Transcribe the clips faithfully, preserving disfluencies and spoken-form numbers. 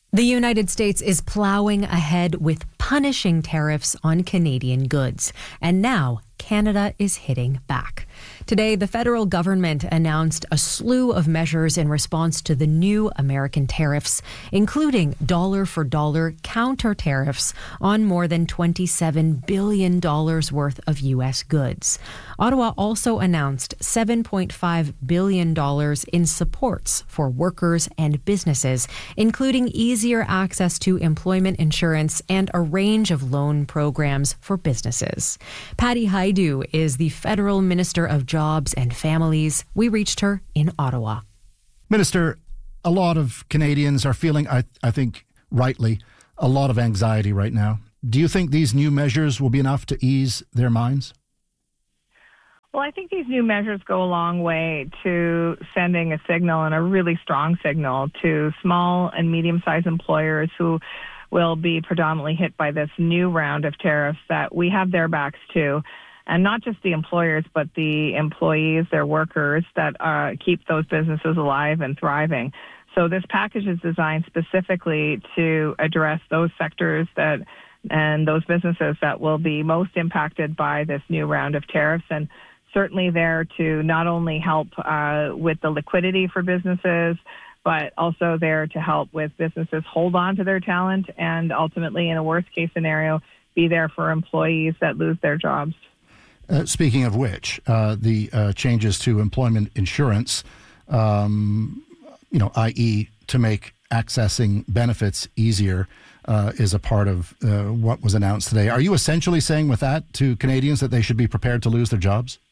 The United States is plowing ahead with punishing tariffs on Canadian goods, and now Canada is hitting back. Today, the federal government announced a slew of measures in response to the new American tariffs, including dollar-for-dollar counter tariffs on more than twenty-seven billion dollars worth of U S goods. Ottawa also announced seven point five billion dollars in supports for workers and businesses, including easier access to employment insurance and a range of loan programs for businesses. Patty Hajdu is the Federal Minister of Jobs and Families. We reached her in Ottawa. Minister, a lot of Canadians are feeling, I, I think rightly, a lot of anxiety right now. Do you think these new measures will be enough to ease their minds? Well, I think these new measures go a long way to sending a signal, and a really strong signal, to small and medium-sized employers who will be predominantly hit by this new round of tariffs, that we have their backs too. And not just the employers, but the employees, their workers that uh, keep those businesses alive and thriving. So this package is designed specifically to address those sectors that and those businesses that will be most impacted by this new round of tariffs, and certainly there to not only help uh, with the liquidity for businesses, but also there to help with businesses hold on to their talent and ultimately, in a worst-case scenario, be there for employees that lose their jobs. Uh, speaking of which, uh, the uh, changes to employment insurance, um, you know, that is to make accessing benefits easier, uh, is a part of uh, what was announced today. Are you essentially saying with that to Canadians that they should be prepared to lose their jobs?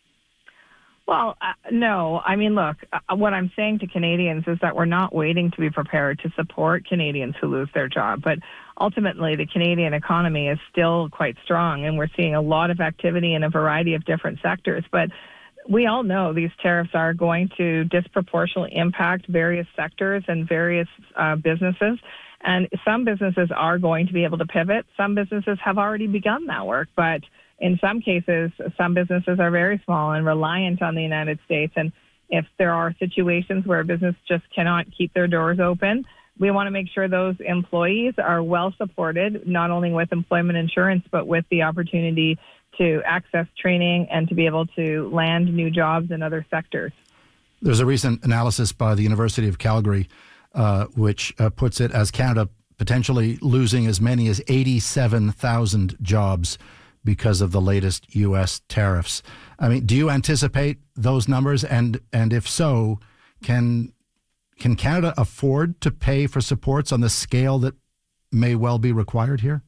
Well, uh, no. I mean, look, uh, what I'm saying to Canadians is that we're not waiting to be prepared to support Canadians who lose their job. But ultimately, the Canadian economy is still quite strong, and we're seeing a lot of activity in a variety of different sectors. But we all know these tariffs are going to disproportionately impact various sectors and various uh, businesses. And some businesses are going to be able to pivot. Some businesses have already begun that work, but in some cases, some businesses are very small and reliant on the United States. And if there are situations where a business just cannot keep their doors open, we want to make sure those employees are well supported, not only with employment insurance, but with the opportunity to access training and to be able to land new jobs in other sectors. There's a recent analysis by the University of Calgary, uh, which uh, puts it as Canada potentially losing as many as eighty-seven thousand jobs because of the latest U S tariffs. I mean, do you anticipate those numbers? And and if so, can can Canada afford to pay for supports on the scale that may well be required here?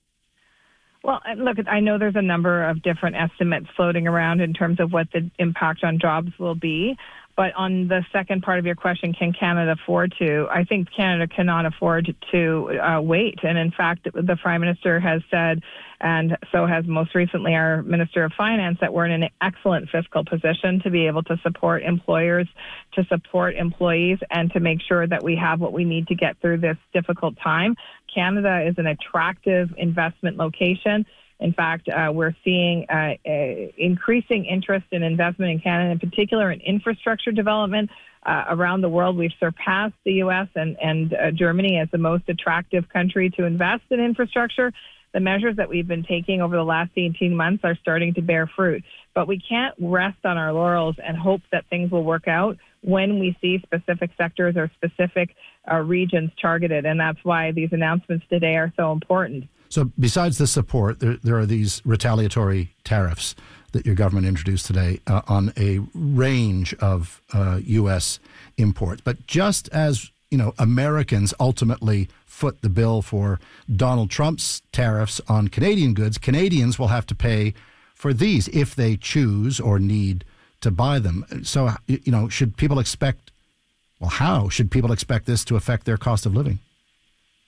Well, look, I know there's a number of different estimates floating around in terms of what the impact on jobs will be. But on the second part of your question, can Canada afford to? I think Canada cannot afford to uh, wait. And in fact, the Prime Minister has said, and so has most recently our Minister of Finance, that we're in an excellent fiscal position to be able to support employers, to support employees, and to make sure that we have what we need to get through this difficult time. Canada is an attractive investment location. In fact, uh, we're seeing uh, uh, increasing interest in investment in Canada, in particular in infrastructure development uh, around the world. We've surpassed the U S and, and uh, Germany as the most attractive country to invest in infrastructure. The measures that we've been taking over the last eighteen months are starting to bear fruit. But we can't rest on our laurels and hope that things will work out when we see specific sectors or specific uh, regions targeted. And that's why these announcements today are so important. So besides the support, there, there are these retaliatory tariffs that your government introduced today uh, on a range of uh, U S imports. But just as, you know, Americans ultimately foot the bill for Donald Trump's tariffs on Canadian goods, Canadians will have to pay for these if they choose or need to buy them. So, you know, should people expect, well, how should people expect this to affect their cost of living?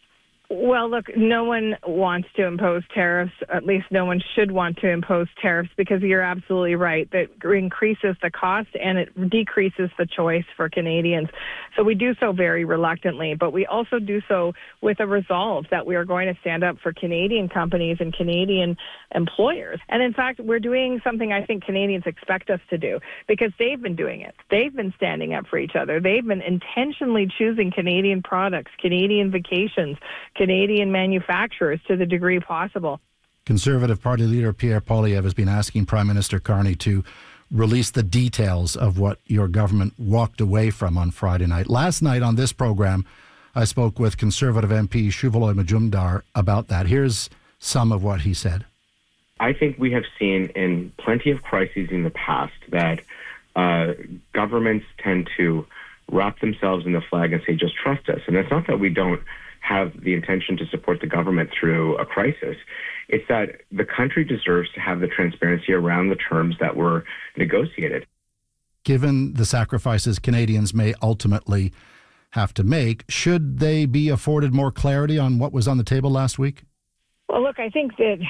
Well, look, no one wants to impose tariffs. At least no one should want to impose tariffs, because you're absolutely right. That increases the cost and it decreases the choice for Canadians. So we do so very reluctantly, but we also do so with a resolve that we are going to stand up for Canadian companies and Canadian employers. And in fact, we're doing something I think Canadians expect us to do, because they've been doing it. They've been standing up for each other. They've been intentionally choosing Canadian products, Canadian vacations, Canadian manufacturers to the degree possible. Conservative Party leader Pierre Poilievre has been asking Prime Minister Carney to release the details of what your government walked away from on Friday night. Last night on this program, I spoke with Conservative M P Shuvaloy Majumdar about that. Here's some of what he said. I think we have seen in plenty of crises in the past that uh, governments tend to wrap themselves in the flag and say, just trust us. And it's not that we don't have the intention to support the government through a crisis. It's that the country deserves to have the transparency around the terms that were negotiated. Given the sacrifices Canadians may ultimately have to make, should they be afforded more clarity on what was on the table last week? Well, look, I think that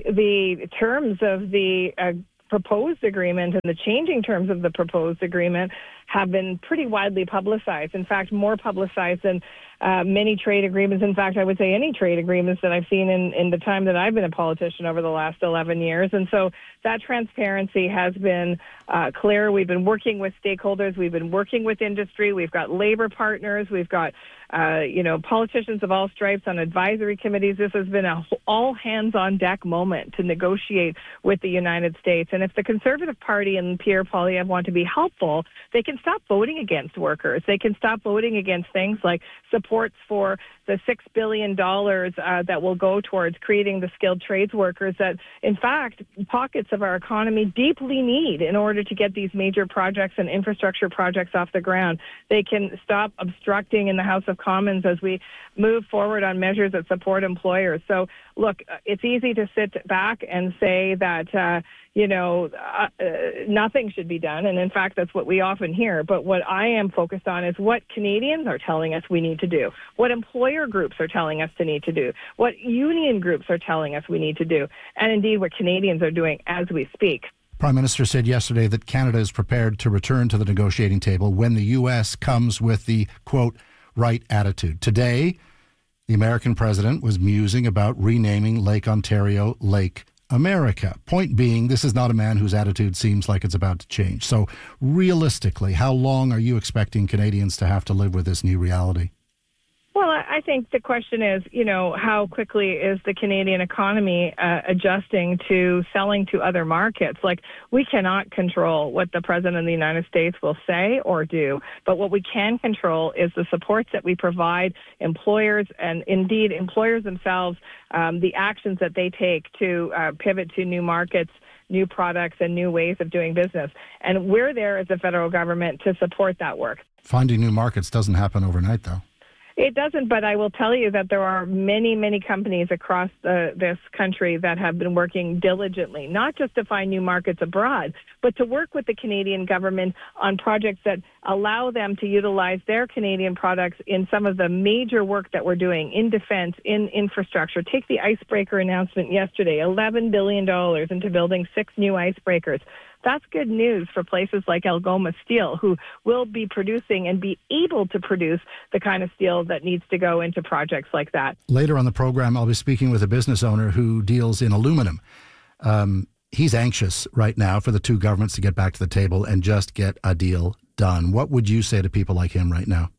the terms of the uh, proposed agreement and the changing terms of the proposed agreement have been pretty widely publicized. In fact, more publicized than uh, many trade agreements. In fact, I would say any trade agreements that I've seen in, in the time that I've been a politician over the last eleven years. And so that transparency has been uh, clear. We've been working with stakeholders. We've been working with industry. We've got labor partners. We've got, uh, you know, politicians of all stripes on advisory committees. This has been a all hands on deck moment to negotiate with the United States. And if the Conservative Party and Pierre Poilievre want to be helpful, they can stop voting against workers. They can stop voting against things like supports for the six billion dollars uh, that will go towards creating the skilled trades workers that, in fact, pockets of our economy deeply need in order to get these major projects and infrastructure projects off the ground. They can stop obstructing in the House of Commons as we move forward on measures that support employers. So, look, it's easy to sit back and say that, uh, you know, uh, uh, nothing should be done. And in fact, that's what we often hear. But what I am focused on is what Canadians are telling us we need to do, what employer groups are telling us to need to do, what union groups are telling us we need to do, and indeed what Canadians are doing as we speak. Prime Minister said yesterday that Canada is prepared to return to the negotiating table when the U S comes with the, quote, right attitude. Today, the American president was musing about renaming Lake Ontario Lake America. Point being, this is not a man whose attitude seems like it's about to change. So realistically, how long are you expecting Canadians to have to live with this new reality? Well, I think the question is, you know, how quickly is the Canadian economy uh, adjusting to selling to other markets? Like, we cannot control what the President of the United States will say or do, but what we can control is the supports that we provide employers and indeed employers themselves, um, the actions that they take to uh, pivot to new markets, new products, and new ways of doing business. And we're there as the federal government to support that work. Finding new markets doesn't happen overnight, though. It doesn't, but I will tell you that there are many, many companies across the, this country that have been working diligently, not just to find new markets abroad, but to work with the Canadian government on projects that allow them to utilize their Canadian products in some of the major work that we're doing in defense, in infrastructure. Take the icebreaker announcement yesterday, eleven billion dollars into building six new icebreakers. That's good news for places like Algoma Steel, who will be producing and be able to produce the kind of steel that needs to go into projects like that. Later on the program, I'll be speaking with a business owner who deals in aluminum. Um, he's anxious right now for the two governments to get back to the table and just get a deal done. What would you say to people like him right now?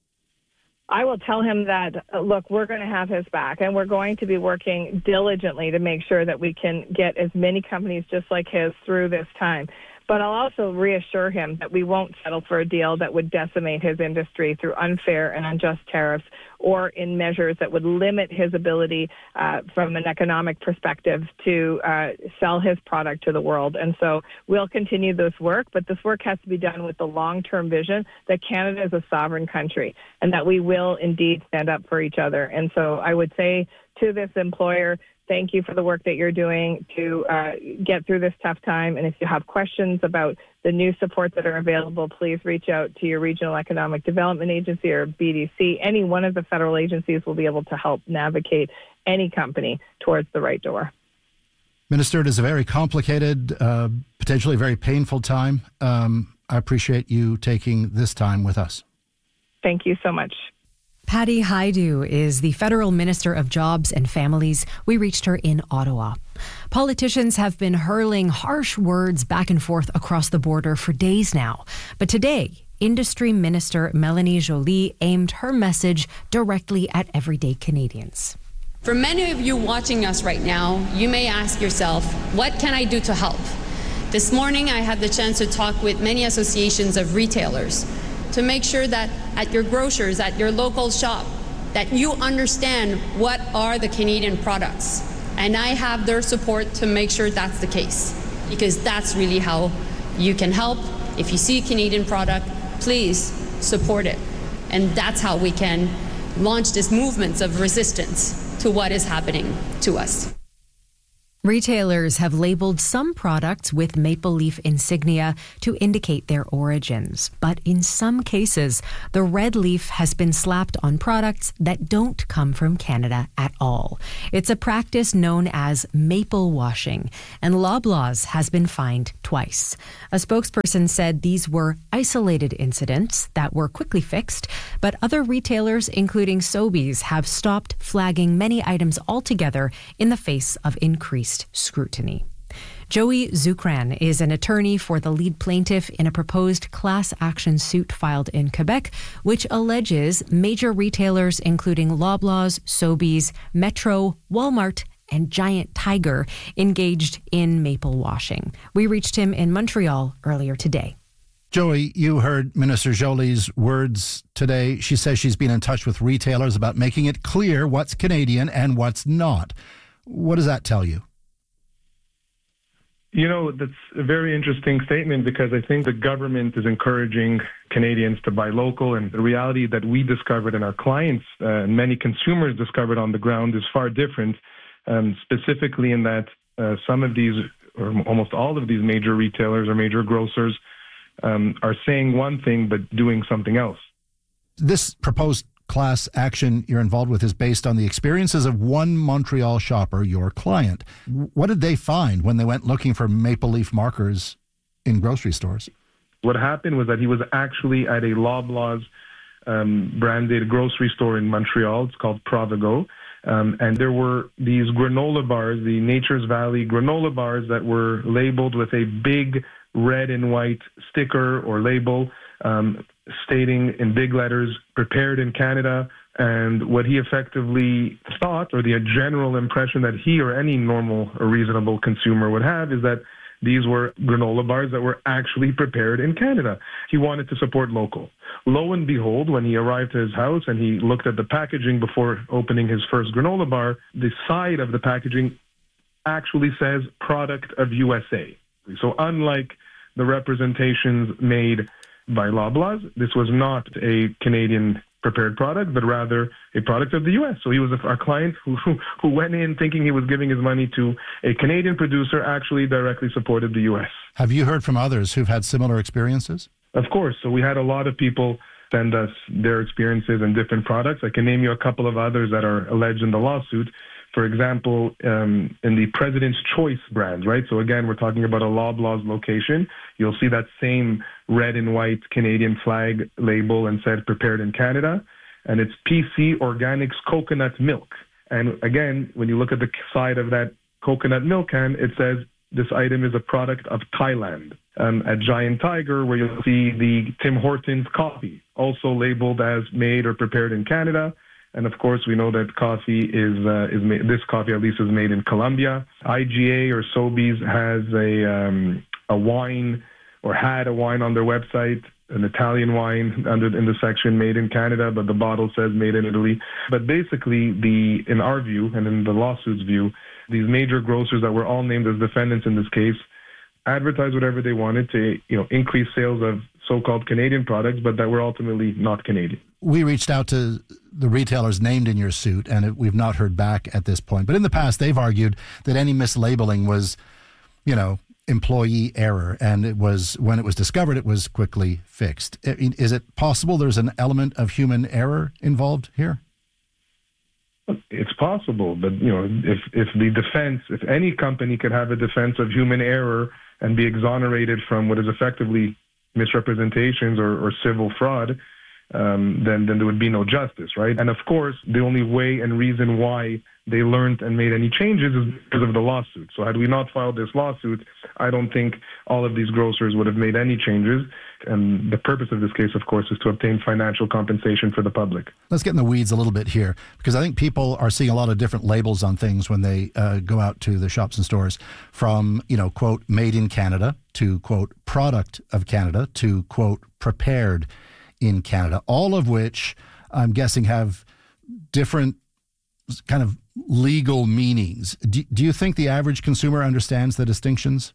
I will tell him that, uh, look, we're going to have his back, and we're going to be working diligently to make sure that we can get as many companies just like his through this time. But I'll also reassure him that we won't settle for a deal that would decimate his industry through unfair and unjust tariffs or in measures that would limit his ability uh, from an economic perspective to uh, sell his product to the world. And so we'll continue this work, but this work has to be done with the long-term vision that Canada is a sovereign country and that we will indeed stand up for each other. And so I would say to this employer, thank you for the work that you're doing to uh, get through this tough time. And if you have questions about the new supports that are available, please reach out to your Regional Economic Development Agency or B D C. Any one of the federal agencies will be able to help navigate any company towards the right door. Minister, it is a very complicated, uh, potentially very painful time. Um, I appreciate you taking this time with us. Thank you so much. Patty Hajdu is the Federal Minister of Jobs and Families. We reached her in Ottawa. Politicians have been hurling harsh words back and forth across the border for days now. But today, Industry Minister Mélanie Joly aimed her message directly at everyday Canadians. For many of you watching us right now, you may ask yourself, what can I do to help? This morning, I had the chance to talk with many associations of retailers to make sure that at your grocers, at your local shop, that you understand what are the Canadian products. And I have their support to make sure that's the case, because that's really how you can help. If you see a Canadian product, please support it. And that's how we can launch this movement of resistance to what is happening to us. Retailers have labeled some products with maple leaf insignia to indicate their origins. But in some cases, the red leaf has been slapped on products that don't come from Canada at all. It's a practice known as maple washing, and Loblaws has been fined twice. A spokesperson said these were isolated incidents that were quickly fixed, but other retailers, including Sobeys, have stopped flagging many items altogether in the face of increased scrutiny. Joey Zukran is an attorney for the lead plaintiff in a proposed class action suit filed in Quebec, which alleges major retailers including Loblaws, Sobeys, Metro, Walmart, and Giant Tiger engaged in maple washing. We reached him in Montreal earlier today. Joey, you heard Minister Joly's words today. She says she's been in touch with retailers about making it clear what's Canadian and what's not. What does that tell you? You know, that's a very interesting statement, because I think the government is encouraging Canadians to buy local, and the reality that we discovered and our clients uh, and many consumers discovered on the ground is far different, um, specifically in that uh, some of these, or almost all of these major retailers or major grocers um, are saying one thing but doing something else. This proposed class action you're involved with is based on the experiences of one Montreal shopper, your client. What did they find when they went looking for maple leaf markers in grocery stores? What happened was that he was actually at a Loblaws um, branded grocery store in Montreal. It's called Provigo. Um, and there were these granola bars, the Nature's Valley granola bars, that were labeled with a big red and white sticker or label um, stating in big letters, prepared in Canada. And what he effectively thought, or the general impression that he or any normal or reasonable consumer would have, is that these were granola bars that were actually prepared in Canada. He wanted to support local. Lo and behold, when he arrived at his house and he looked at the packaging before opening his first granola bar, the side of the packaging actually says product of U S A. So unlike the representations made by Loblaws, this was not a Canadian prepared product, but rather a product of the U S. So he was a, our client who, who who went in thinking he was giving his money to a Canadian producer, actually directly supported the U S. Have you heard from others who've had similar experiences? Of course. So we had a lot of people send us their experiences and different products. I can name you a couple of others that are alleged in the lawsuit. For example, um, in the President's Choice brand, right? So again, we're talking about a Loblaws location. You'll see that same red and white Canadian flag label and said prepared in Canada. And it's P C Organics coconut milk. And again, when you look at the side of that coconut milk can, it says this item is a product of Thailand. Um, at Giant Tiger, where you'll see the Tim Hortons coffee, also labeled as made or prepared in Canada. And of course, we know that coffee is uh, is made, this coffee at least is made in Colombia. I G A or Sobeys has a um, a wine, or had a wine on their website, an Italian wine under in the section made in Canada, but the bottle says made in Italy. But basically, the in our view and in the lawsuit's view, these major grocers that were all named as defendants in this case advertised whatever they wanted to, you know, increase sales of so-called Canadian products, but that were ultimately not Canadian. We reached out to the retailers named in your suit, and it, we've not heard back at this point. But in the past, they've argued that any mislabeling was, you know, employee error, and it was, when it was discovered, it was quickly fixed. Is it possible there's an element of human error involved here? It's possible, but you know, if if the defense, if any company could have a defense of human error and be exonerated from what is effectively misrepresentations or, or civil fraud, um, then then there would be no justice, right? And of course, the only way and reason why they learned and made any changes is because of the lawsuit. So had we not filed this lawsuit, I don't think all of these grocers would have made any changes. And the purpose of this case, of course, is to obtain financial compensation for the public. Let's get in the weeds a little bit here, because I think people are seeing a lot of different labels on things when they uh, go out to the shops and stores, from, you know, quote, made in Canada to, quote, product of Canada to, quote, prepared in Canada, all of which I'm guessing have different kind of legal meanings. Do, do you think the average consumer understands the distinctions?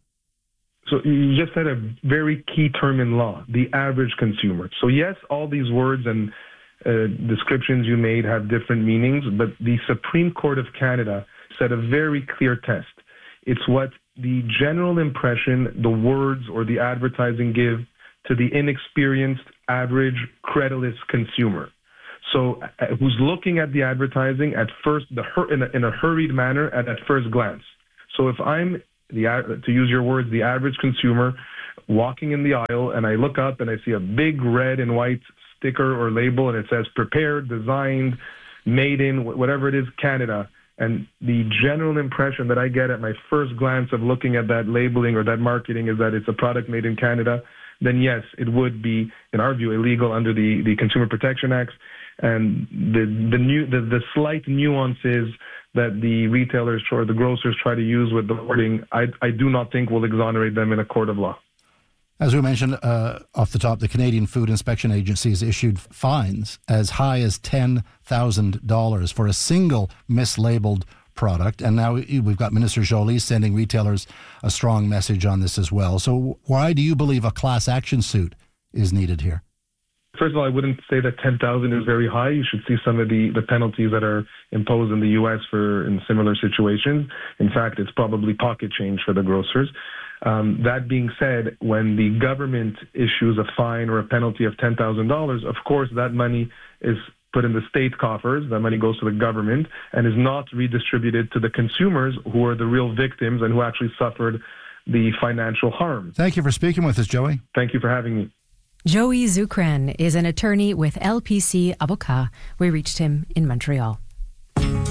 So you just said a very key term in law, the average consumer. So yes, all these words and uh, descriptions you made have different meanings, but the Supreme Court of Canada set a very clear test. It's what the general impression the words or the advertising give to the inexperienced, average, credulous consumer. So uh, who's looking at the advertising at first, the hur- in, a, in a hurried manner at at first glance. So if I'm, the to use your words, the average consumer walking in the aisle, and I look up and I see a big red and white sticker or label, and it says prepared, designed, made in, whatever it is, Canada, and the general impression that I get at my first glance of looking at that labeling or that marketing is that it's a product made in Canada, then yes, it would be, in our view, illegal under the, the Consumer Protection Act. And the the new the, the slight nuances that the retailers or the grocers try to use with the wording, I I do not think will exonerate them in a court of law. As we mentioned uh, off the top, the Canadian Food Inspection Agency has issued fines as high as ten thousand dollars for a single mislabeled product. And now we've got Minister Joly sending retailers a strong message on this as well. So why do you believe a class action suit is needed here? First of all, I wouldn't say that ten thousand is very high. You should see some of the, the penalties that are imposed in the U S for in similar situations. In fact, it's probably pocket change for the grocers. Um, that being said, when the government issues a fine or a penalty of ten thousand dollars, of course, that money is put in the state coffers. That money goes to the government and is not redistributed to the consumers, who are the real victims and who actually suffered the financial harm. Thank you for speaking with us, Joey. Thank you for having me. Joey Zukran is an attorney with L P C Avocat. We reached him in Montreal.